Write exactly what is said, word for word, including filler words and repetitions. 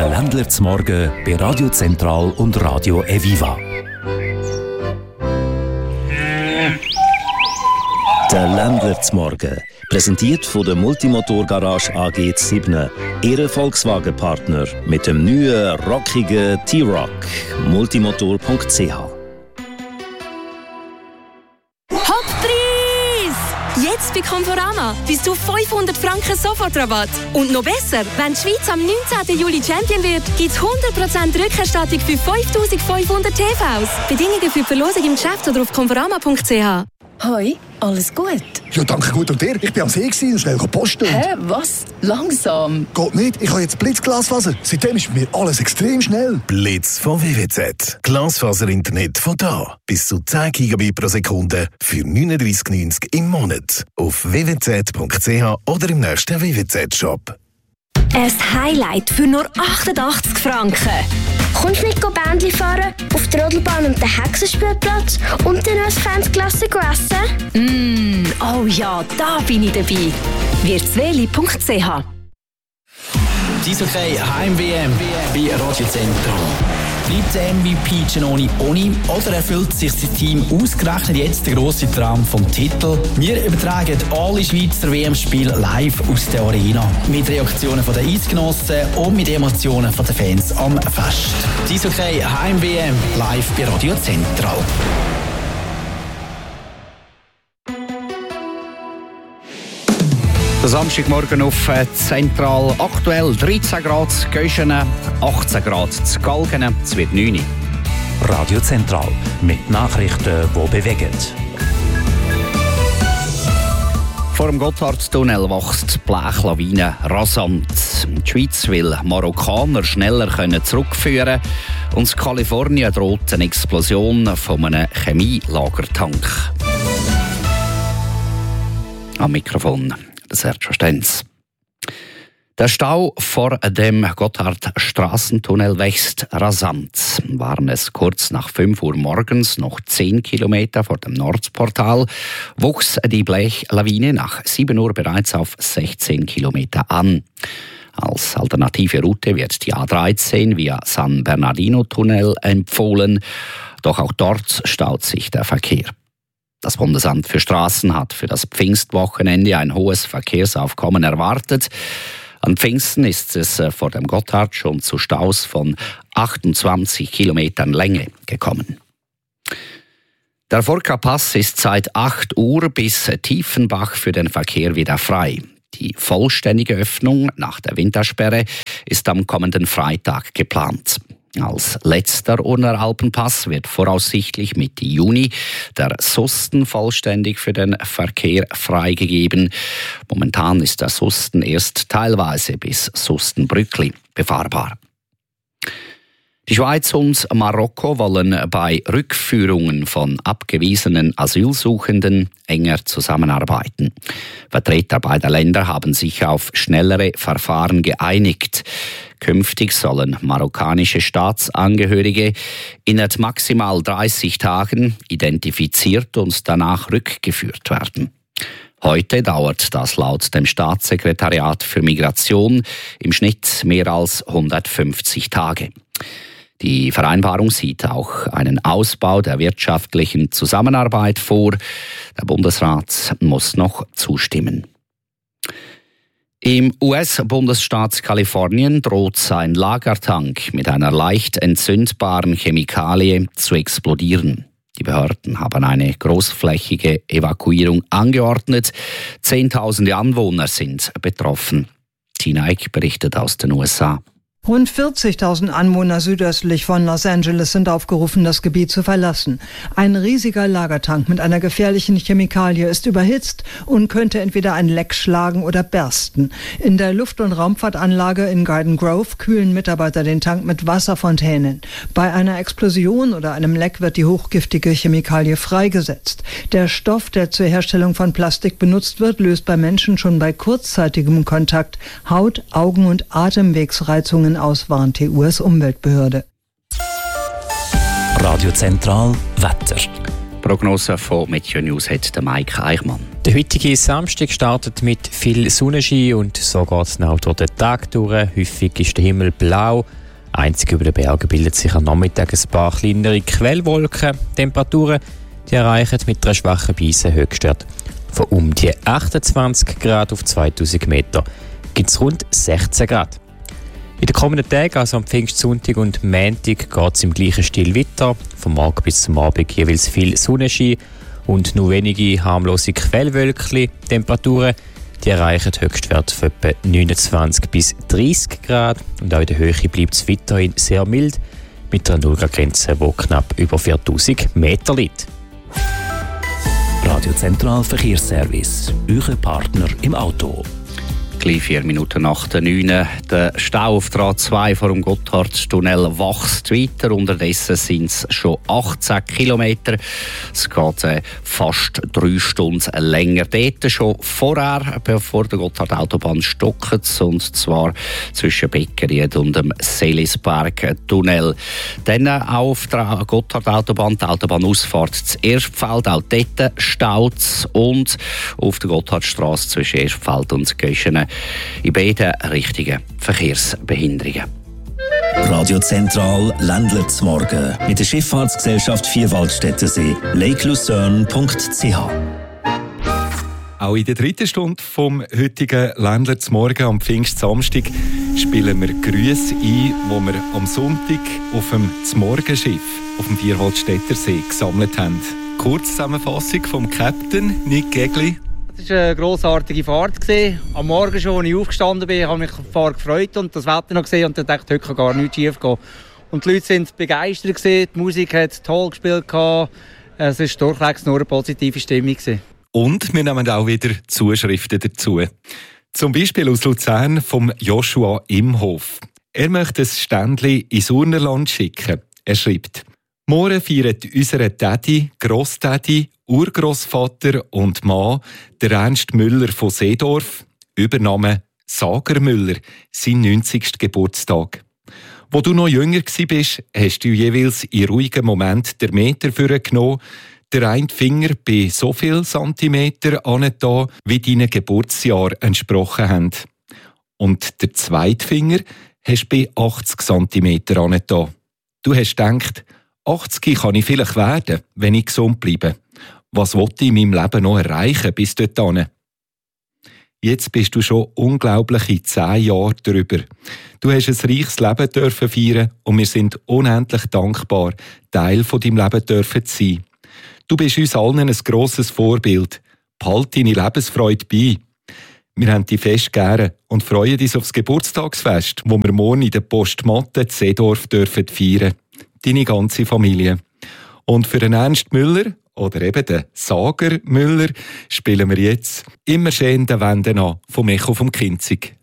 Der Ländler zum Morgen bei Radio Zentral und Radio Eviva. Der Ländler zum Morgen, präsentiert von der Multimotor-Garage A G sieben, Ihr Volkswagen-Partner mit dem neuen, rockigen T-Roc. multimotor punkt c h. Jetzt bei Conforama bis zu fünfhundert Franken Sofortrabatt. Und noch besser, wenn die Schweiz am neunzehnten Juli Champion wird, gibt es hundert Prozent Rückerstattung für fünftausendfünfhundert T Vs. Bedingungen für die Verlosung im Geschäft oder auf conforama punkt c h. Hoi, alles gut? Ja, danke gut. Und dir? Ich bin am See und schnell posten. Hä, was? Langsam? Geht nicht. Ich habe jetzt Blitzglasfaser. Seitdem ist bei mir alles extrem schnell. Blitz von W W Z. Glasfaser-Internet von da. Bis zu zehn Gigabit pro Sekunde für neununddreissig neunzig im Monat. Auf w w z punkt c h oder im nächsten W W Z-Shop. Ein Highlight für nur achtundachtzig Franken. Kommst du mit Bändli fahren, auf der Rodelbahn und den Hexenspielplatz und dann als Fansklasse essen? Mm, oh ja, da bin ich dabei. wirtsweli punkt c h. Eishockey Heim-W M bei Radio Zentral. Bleibt der M V P Giannoni ohne oder erfüllt sich sein Team ausgerechnet jetzt den grossen Traum vom Titel? Wir übertragen alle Schweizer W M-Spiele live aus der Arena. Mit Reaktionen der Eisgenossen und mit Emotionen der Fans am Fest. Eishockey Heim-W M live bei Radio Zentral. Der Samstagmorgen auf Zentral. Aktuell dreizehn Grad zu Göschenen, achtzehn Grad zu Galgen, es wird neun. Radio Zentral mit Nachrichten, die bewegen. Vor dem Gotthardtunnel wächst die Blechlawine rasant. Die Schweiz will Marokkaner schneller zurückführen und in Kalifornien droht eine Explosion von einem Chemielagertank. Am Mikrofon Sergio Stenz. Der Stau vor dem Gotthardstrassentunnel wächst rasant. Waren es kurz nach fünf Uhr morgens noch zehn Kilometer vor dem Nordportal, wuchs die Blechlawine nach sieben Uhr bereits auf sechzehn Kilometer an. Als alternative Route wird die A dreizehn via San Bernardino-Tunnel empfohlen, doch auch dort staut sich der Verkehr. Das Bundesamt für Straßen hat für das Pfingstwochenende ein hohes Verkehrsaufkommen erwartet. An Pfingsten ist es vor dem Gotthard schon zu Staus von achtundzwanzig Kilometern Länge gekommen. Der Furka-Pass ist seit acht Uhr bis Tiefenbach für den Verkehr wieder frei. Die vollständige Öffnung nach der Wintersperre ist am kommenden Freitag geplant. Als letzter Urner-Alpenpass wird voraussichtlich Mitte Juni der Susten vollständig für den Verkehr freigegeben. Momentan ist der Susten erst teilweise bis Sustenbrückli befahrbar. Die Schweiz und Marokko wollen bei Rückführungen von abgewiesenen Asylsuchenden enger zusammenarbeiten. Vertreter beider Länder haben sich auf schnellere Verfahren geeinigt. Künftig sollen marokkanische Staatsangehörige innerhalb maximal dreißig Tagen identifiziert und danach rückgeführt werden. Heute dauert das laut dem Staatssekretariat für Migration im Schnitt mehr als hundertfünfzig Tage. Die Vereinbarung sieht auch einen Ausbau der wirtschaftlichen Zusammenarbeit vor. Der Bundesrat muss noch zustimmen. Im U S-Bundesstaat Kalifornien droht ein Lagertank mit einer leicht entzündbaren Chemikalie zu explodieren. Die Behörden haben eine großflächige Evakuierung angeordnet. Zehntausende Anwohner sind betroffen. Tina Eck berichtet aus den U S A. Rund vierzigtausend Anwohner südöstlich von Los Angeles sind aufgerufen, das Gebiet zu verlassen. Ein riesiger Lagertank mit einer gefährlichen Chemikalie ist überhitzt und könnte entweder ein Leck schlagen oder bersten. In der Luft- und Raumfahrtanlage in Garden Grove kühlen Mitarbeiter den Tank mit Wasserfontänen. Bei einer Explosion oder einem Leck wird die hochgiftige Chemikalie freigesetzt. Der Stoff, der zur Herstellung von Plastik benutzt wird, löst bei Menschen schon bei kurzzeitigem Kontakt Haut-, Augen- und Atemwegsreizungen aus, warnt die U S-Umweltbehörde. Radio Zentral Wetter. Prognose von Meteo News hat der Mike Eichmann. Der heutige Samstag startet mit viel Sonnenschein und so geht es auch durch den Tag durch. Häufig ist der Himmel blau. Einzig über den Bergen bildet sich am Nachmittag ein paar kleinere Quellwolken. Temperaturen die erreichen mit einer schwachen Brise Höchstwert von um die achtundzwanzig Grad auf zweitausend Meter gibt es rund sechzehn Grad. In den kommenden Tagen, also am Pfingstsonntag und Montag, geht es im gleichen Stil weiter. Vom Morgen bis zum Abend jeweils viel Sonnenschein und nur wenige harmlose Quellwölkchen. Temperaturen die erreichen Höchstwerte von etwa neunundzwanzig bis dreißig Grad. Und auch in der Höhe bleibt es weiterhin sehr mild, mit einer Nullgrad-Grenze, die knapp über viertausend Meter liegt. Radio Zentral Verkehrsservice, Ihr Partner im Auto. Gleich vier Minuten nach der neun. Der Stau auf der A zwei vor dem Gotthardtunnel wächst weiter. Unterdessen sind es schon achtzehn Kilometer. Es geht äh, fast drei Stunden länger. Dort schon vorher, bevor der Gotthard-Autobahn stockt, und zwar zwischen Beckeried und dem Seelisberg-Tunnel. Dann äh, auch auf der Gotthard-Autobahn, die Autobahnausfahrt zu Erstfeld, auch dort staut es. Und auf der Gotthardstrasse zwischen Erstfeld und Göschenen in beiden Richtungen Verkehrsbehinderungen. Radio Zentral Ländler zum Morgen mit der Schifffahrtsgesellschaft Vierwaldstättersee, lake lucerne punkt c h. Auch in der dritten Stunde vom heutigen Ländler zum Morgen am Pfingstsamstag spielen wir Grüße ein, die wir am Sonntag auf dem Zmorgenschiff auf dem Vierwaldstättersee gesammelt haben. Kurzzusammenfassung vom Captain Nick Gegli. Es war eine grossartige Fahrt. Am Morgen schon, als ich aufgestanden bin, habe ich mich auf die Fahrt gefreut und das Wetter noch gesehen und dachte, heute kann gar nichts schief gehen. Und die Leute waren begeistert, die Musik hat toll gespielt, es war durchwegs nur eine positive Stimmung. Und wir nehmen auch wieder Zuschriften dazu. Zum Beispiel aus Luzern vom Joshua Imhof. Er möchte ein Ständchen ins Urnerland schicken. Er schreibt: Morgen feiert unsere Daddy, Grossdaddy, Urgroßvater und Mann, der Ernst Müller von Seedorf, Übername Sager Müller, sein neunzigsten Geburtstag. Wo du noch jünger warst, hast du jeweils in ruhigen Moment den Meter vorgenommen, der eine Finger bei so viel Zentimeter angetan, wie deinem Geburtsjahr entsprochen haben. Und der zweite Finger hast du bei achtzig Zentimeter angetan. Du hast gedacht, achtzig kann ich vielleicht werden, wenn ich gesund bleibe. Was wollte ich in meinem Leben noch erreichen bis dorthin? Jetzt bist du schon unglaubliche zehn Jahre drüber. Du hast ein reiches Leben dürfen feiern und wir sind unendlich dankbar, Teil von deinem Leben dürfen zu sein. Du bist uns allen ein grosses Vorbild. Behalt deine Lebensfreude bei. Wir haben dich fest gern und freuen uns auf das Geburtstagsfest, wo wir morgen in der Postmatte in Seedorf dürfen feiern. Deine ganze Familie. Und für den Ernst Müller oder eben den Sager Müller spielen wir jetzt «Immer schön den Wänden an» vom Echo vom Kinzig.